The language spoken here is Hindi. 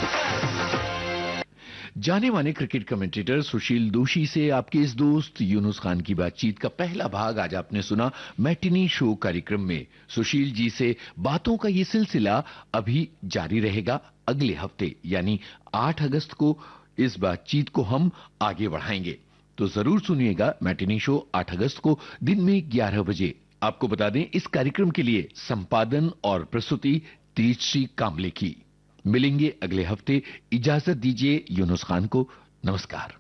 जाने माने क्रिकेट कमेंटेटर सुशील दोशी से आपके इस दोस्त यूनुस खान की बातचीत का पहला भाग आज आपने सुना मैटिनी शो कार्यक्रम में। सुशील जी से बातों का ये सिलसिला अभी जारी रहेगा। अगले हफ्ते यानी 8 अगस्त को इस बातचीत को हम आगे बढ़ाएंगे, तो जरूर सुनिएगा मैटिनी शो 8 अगस्त को दिन में 11 बजे। आपको बता दें, इस कार्यक्रम के लिए संपादन और प्रस्तुति तेजश्री कामले की। मिलेंगे अगले हफ्ते। इजाजत दीजिए यूनुस खान को। नमस्कार।